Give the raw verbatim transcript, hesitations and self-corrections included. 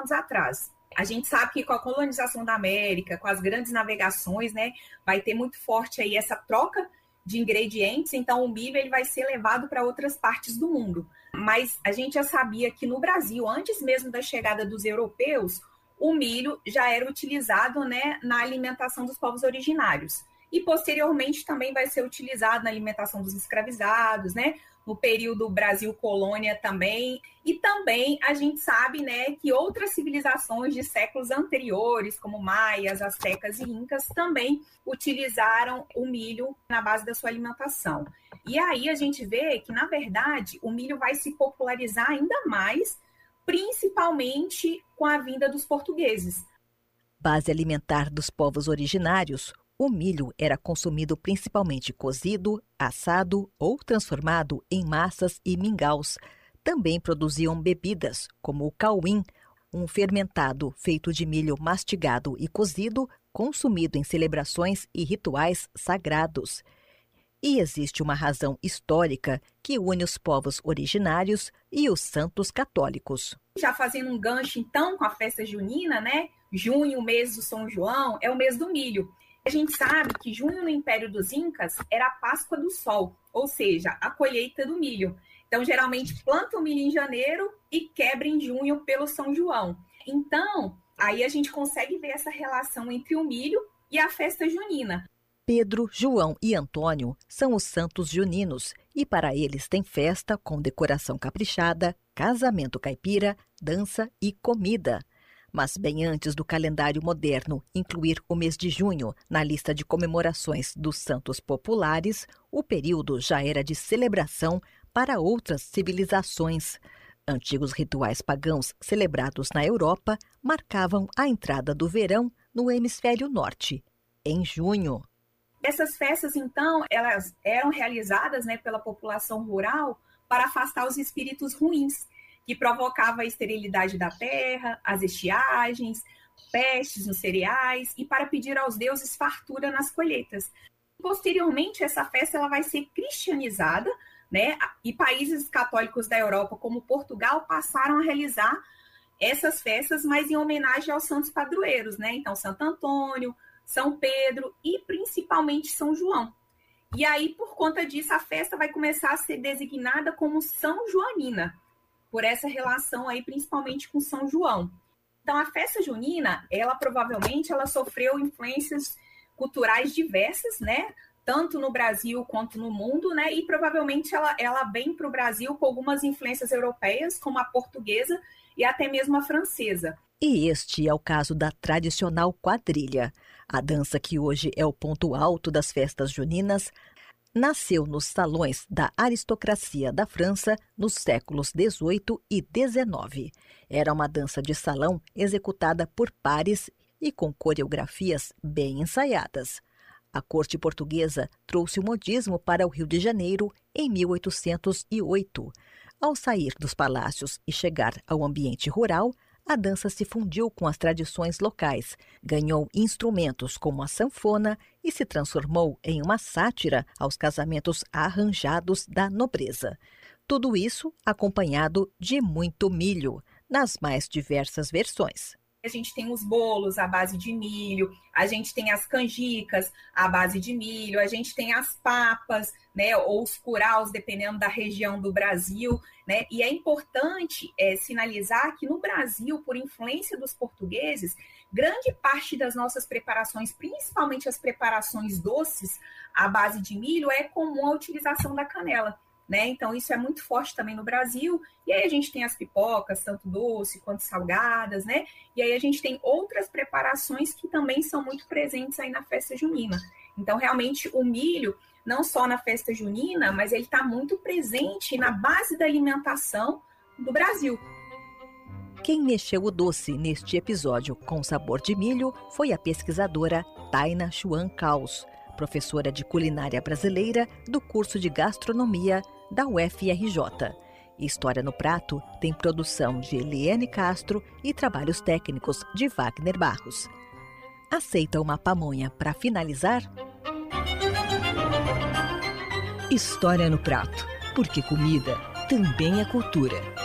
anos atrás. A gente sabe que com a colonização da América, com as grandes navegações, né, vai ter muito forte aí essa troca de ingredientes, então o milho ele vai ser levado para outras partes do mundo. Mas a gente já sabia que no Brasil, antes mesmo da chegada dos europeus, o milho já era utilizado, né, na alimentação dos povos originários. E posteriormente também vai ser utilizado na alimentação dos escravizados, né? No período Brasil colônia também. E também a gente sabe, né, que outras civilizações de séculos anteriores, como maias, astecas e incas, também utilizaram o milho na base da sua alimentação. E aí a gente vê que, na verdade, o milho vai se popularizar ainda mais, principalmente com a vinda dos portugueses. Base alimentar dos povos originários, o milho era consumido principalmente cozido, assado ou transformado em massas e mingaus. Também produziam bebidas, como o cauim, um fermentado feito de milho mastigado e cozido, consumido em celebrações e rituais sagrados. E existe uma razão histórica que une os povos originários e os santos católicos. Já fazendo um gancho, então, com a festa junina, né? Junho, o mês do São João, é o mês do milho. A gente sabe que junho no Império dos Incas era a Páscoa do Sol, ou seja, a colheita do milho. Então, geralmente, planta o milho em janeiro e quebra em junho pelo São João. Então, aí a gente consegue ver essa relação entre o milho e a festa junina. Pedro, João e Antônio são os santos juninos e para eles tem festa com decoração caprichada, casamento caipira, dança e comida. Mas bem antes do calendário moderno incluir o mês de junho na lista de comemorações dos santos populares, o período já era de celebração para outras civilizações. Antigos rituais pagãos celebrados na Europa marcavam a entrada do verão no hemisfério norte, em junho. Essas festas, então, elas eram realizadas, né, pela população rural para afastar os espíritos ruins, que provocava a esterilidade da terra, as estiagens, pestes nos cereais e para pedir aos deuses fartura nas colheitas. Posteriormente, essa festa ela vai ser cristianizada, né? E países católicos da Europa, como Portugal, passaram a realizar essas festas, mas em homenagem aos santos padroeiros, né? Então, Santo Antônio, São Pedro e principalmente São João. E aí, por conta disso, a festa vai começar a ser designada como São Joanina, por essa relação aí, principalmente com São João. Então, a festa junina, ela provavelmente ela sofreu influências culturais diversas, né? Tanto no Brasil quanto no mundo, né? E provavelmente ela, ela vem para o Brasil com algumas influências europeias, como a portuguesa e até mesmo a francesa. E este é o caso da tradicional quadrilha. A dança que hoje é o ponto alto das festas juninas nasceu nos salões da aristocracia da França nos séculos dezoito e dezenove. Era uma dança de salão executada por pares e com coreografias bem ensaiadas. A corte portuguesa trouxe o modismo para o Rio de Janeiro em mil oitocentos e oito. Ao sair dos palácios e chegar ao ambiente rural, a dança se fundiu com as tradições locais, ganhou instrumentos como a sanfona e se transformou em uma sátira aos casamentos arranjados da nobreza. Tudo isso acompanhado de muito milho, nas mais diversas versões. A gente tem os bolos à base de milho, a gente tem as canjicas à base de milho, a gente tem as papas, né, ou os curaus, dependendo da região do Brasil, né, e é importante é, sinalizar que no Brasil, por influência dos portugueses, grande parte das nossas preparações, principalmente as preparações doces à base de milho, é comum a utilização da canela. Né? Então, isso é muito forte também no Brasil. E aí a gente tem as pipocas, tanto doce quanto salgadas, né? E aí a gente tem outras preparações que também são muito presentes aí na festa junina. Então, realmente, o milho, não só na festa junina, mas ele está muito presente na base da alimentação do Brasil. Quem mexeu o doce neste episódio com sabor de milho foi a pesquisadora Taina Chuan Caos, professora de culinária brasileira do curso de gastronomia da U F R J. História no Prato tem produção de Eliane Castro e trabalhos técnicos de Wagner Barros. Aceita uma pamonha para finalizar? História no Prato, porque comida também é cultura.